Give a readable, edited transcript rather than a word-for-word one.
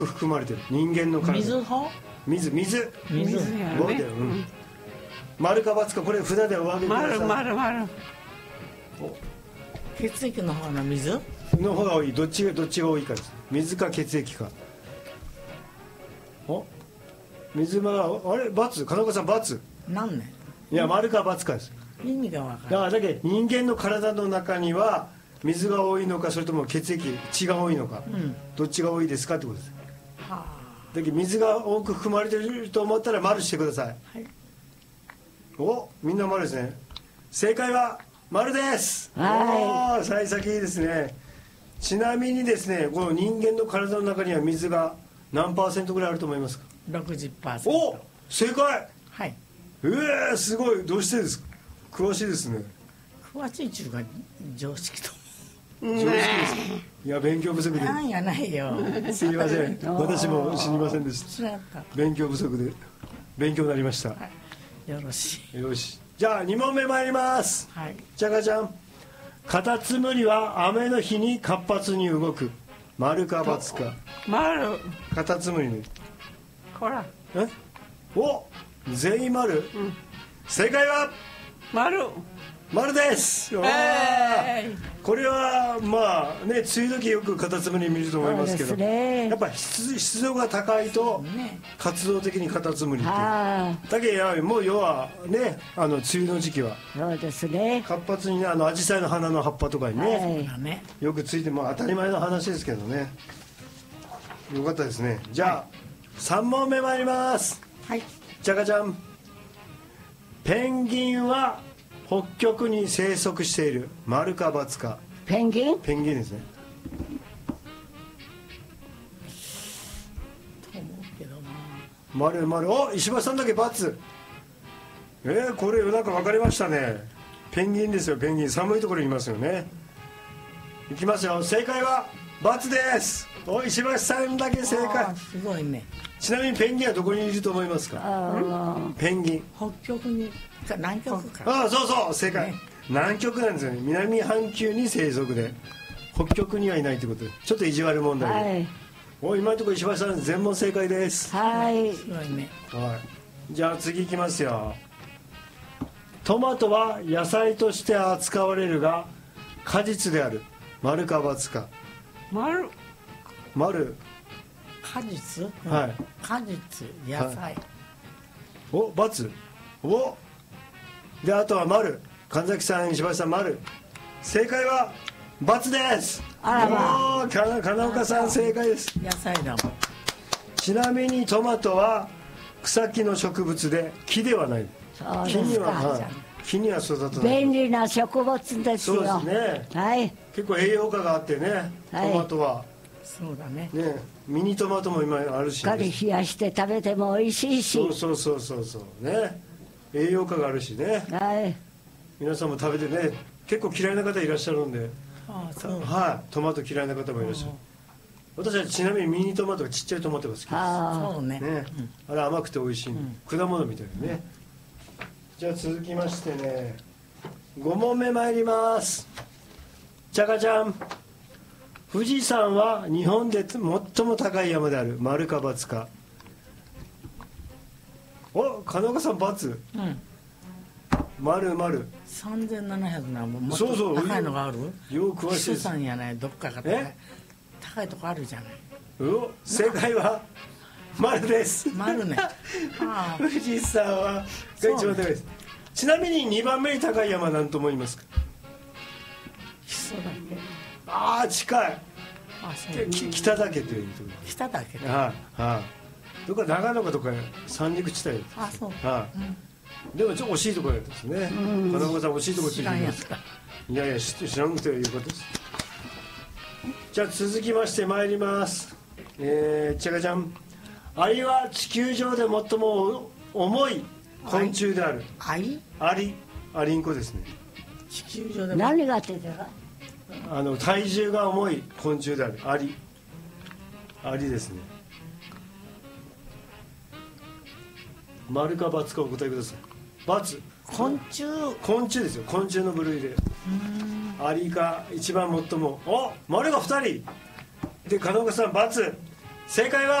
含まれてる。人間の体。水5で、丸か×か、これ札でお上げください。 丸。 血液の方の水の方が多い。どっちが多いかです。水か血液か。水はあれ×、金岡さん×。 何ね。 いや、丸か×かです。 意味が分からない。 だけど人間の体の中には水が多いのか、それとも血液、血が多いのか、どっちが多いですかってことです。だけど水が多く含まれていると思ったら丸してください。みんな丸ですね。正解は丸です。幸先いいですね。ちなみにですね、この人間の体の中には水が何%ぐらいあると思いますか。 60%。 正解。 はい。 すごい。どうしてですか。詳しいですね。 詳しい中が常識と。 常識です。いや、勉強不足で。 なんやないよ。 すいません。私も知りませんでした。勉強不足で勉強になりました。 よろしい。 よし。じゃあ2問目参ります。じゃがちゃん。カタツムリは雨の日に活発に動く。丸か×か。 丸。 カタツムリに。 ほら。 全員丸。正解は丸です。これはまあね、梅雨時よくカタツムリ見ると思いますけど、やっぱ湿度が高いと活動的にカタツムリって。だけどもう要はね、梅雨の時期はそうですね、 活発にね、アジサイの花の葉っぱとかにね、よくついても当たり前の話ですけどね。よかったですね。じゃあ3問目参ります。じゃがちゃん。ペンギンは北極に生息している。丸か×か。 ペンギンですね。 と思うけどな。 丸。石橋さんだけ×。これなんか分かりましたね。ペンギンですよ。ペンギン寒いところにいますよね。いきますよ。正解は×です。石橋さんだけ正解。 すごいね。 ちなみにペンギンはどこにいると思いますか。ペンギン北極に南極か。 そう正解、南極なんですよね。南半球に生息で北極にはいないということで、ちょっと意地悪問題で、今のところ石橋さん全問正解です。 すごいね。 じゃあ次いきますよ。トマトは野菜として扱われるが果実である。丸か×か。 丸。 果実、果実、野菜。 ×。で、あとは丸。神崎さん、石橋さん、丸。正解は×です。金岡さん正解です。 野菜だもん。 ちなみにトマトは草木の植物で木ではない。木には育たない。 便利な植物ですよ。 そうですね。結構栄養価があってね、トマトは。 そうだね。 ミニトマトも今あるし、 しっかり冷やして食べても美味しいし。 そうね。栄養価があるしね。皆さんも食べてね。結構嫌いな方いらっしゃるんで。トマト嫌いな方もいらっしゃる。私はちなみにミニトマトがちっちゃいトマトが好きです。 そうね。 あれ甘くて美味しい。果物みたいなね。じゃあ続きましてね、5問目参ります。ちゃかちゃん。富士山は日本で最も高い山である。丸か×か。金岡さん×。丸。 3700なもん。もっと高いのがある。 よう詳しいです。 さんやない。どっかが高いとこあるじゃない。 正解は丸です。 丸ね。 富士山はが一番高いです。ちなみに2番目に高い山は何と思いますか。 木曽岳。 近い。北岳というところ。 北岳。 どこか長野かとか三陸地帯。でもちょっと惜しいところですね。金岡さん惜しいところついています。いや知らんくていうことです。じゃあ続きまして参ります。ちゃかちゃん。アリは地球上で最も重い昆虫である。アリンコですね。 地球上で何が出てるか。 体重が重い昆虫である。アリですね。丸か×かお答えください。×。 昆虫ですよ。昆虫の部類で。アリが一番最も。丸が2人で、金岡さん×。 正解は